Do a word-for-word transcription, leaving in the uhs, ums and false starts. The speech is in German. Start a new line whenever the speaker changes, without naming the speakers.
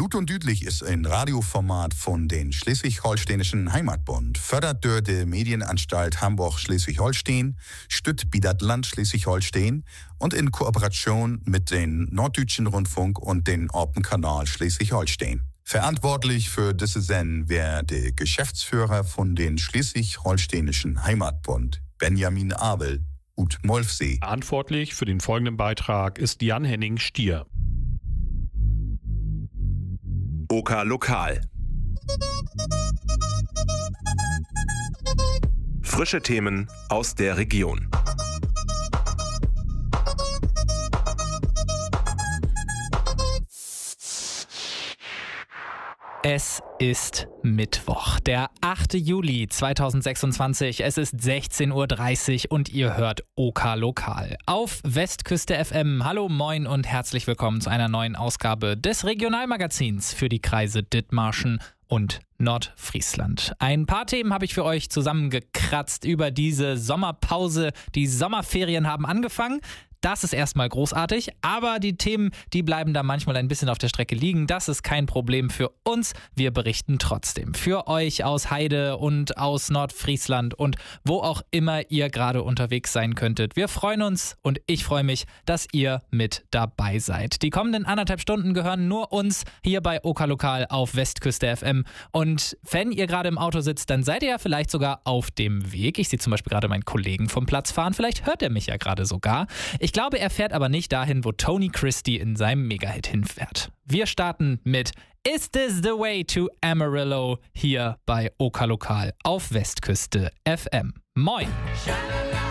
Lut und Düdlich ist ein Radioformat von den Schleswig-Holsteinischen Heimatbund, fördert durch die Medienanstalt Hamburg-Schleswig-Holstein, stützt bi dat Land Schleswig-Holstein und in Kooperation mit den Norddeutschen Rundfunk und den Orpenkanal Schleswig-Holstein. Verantwortlich für diese Sendung wäre der Geschäftsführer von den Schleswig-Holsteinischen Heimatbund, Benjamin Abel, ut Molfsee.
Verantwortlich für den folgenden Beitrag ist Jan-Henning Stier.
Oka Lokal. Frische Themen aus der Region.
Es ist Mittwoch, der achte Juli zweitausendsechsundzwanzig. Es ist sechzehn Uhr dreißig und ihr hört Oka Lokal auf Westküste F M. Hallo, moin und herzlich willkommen zu einer neuen Ausgabe des Regionalmagazins für die Kreise Dithmarschen und Nordfriesland. Ein paar Themen habe ich für euch zusammengekratzt über diese Sommerpause. Die Sommerferien haben angefangen. Das ist erstmal großartig, aber die Themen, die bleiben da manchmal ein bisschen auf der Strecke liegen. Das ist kein Problem für uns. Wir berichten trotzdem für euch aus Heide und aus Nordfriesland und wo auch immer ihr gerade unterwegs sein könntet. Wir freuen uns und ich freue mich, dass ihr mit dabei seid. Die kommenden anderthalb Stunden gehören nur uns hier bei Oka Lokal auf Westküste F M. Und wenn ihr gerade im Auto sitzt, dann seid ihr ja vielleicht sogar auf dem Weg. Ich sehe zum Beispiel gerade meinen Kollegen vom Platz fahren. Vielleicht hört er mich ja gerade sogar. Ich Ich glaube, er fährt aber nicht dahin, wo Tony Christie in seinem Megahit hinfährt. Wir starten mit Is This the Way to Amarillo hier bei Oka Lokal auf Westküste F M. Moin!